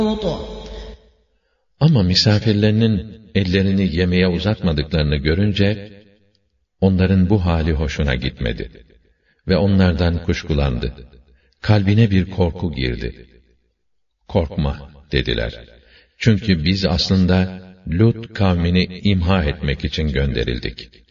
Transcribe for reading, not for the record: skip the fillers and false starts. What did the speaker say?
Ama misafirlerinin ellerini yemeğe uzatmadıklarını görünce, onların bu hali hoşuna gitmedi. Ve onlardan kuşkulandı. Kalbine bir korku girdi. "Korkma," dediler. "Çünkü biz aslında Lut kavmini imha etmek için gönderildik."